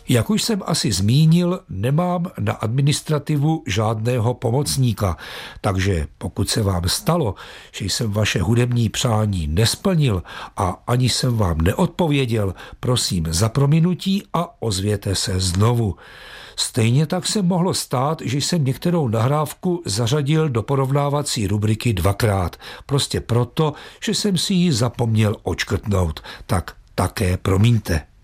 Jak už jsem asi zmínil, nemám na administrativu žádného pomocníka, takže pokud se vám stalo, že jsem vaše hudební přání nesplnil a ani jsem vám neodpověděl, prosím za prominutí a ozvěte se znovu. Stejně tak se mohlo stát, že jsem některou nahrávku zařadil do porovnávací rubriky dvakrát, prostě proto, že jsem si ji zapomněl odškrtnout, tak také promiňte.